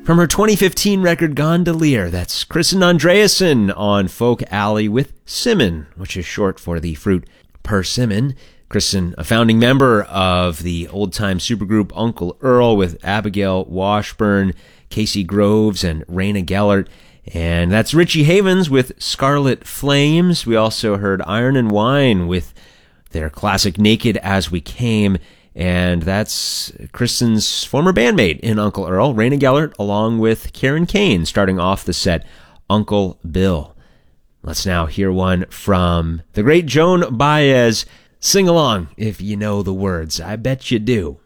From her 2015 record Gondolier, that's Kristen Andreasen on Folk Alley with Simon, which is short for the fruit persimmon. Kristen, a founding member of the old-time supergroup Uncle Earl with Abigail Washburn, Casey Groves, and Raina Gellert. And that's Richie Havens with Scarlet Flames. We also heard Iron and Wine with their classic Naked As We Came. And that's Kristen's former bandmate in Uncle Earl, Raina Gellert, along with Karen Kane, starting off the set, Uncle Bill. Let's now hear one from the great Joan Baez. Sing along if you know the words. I bet you do.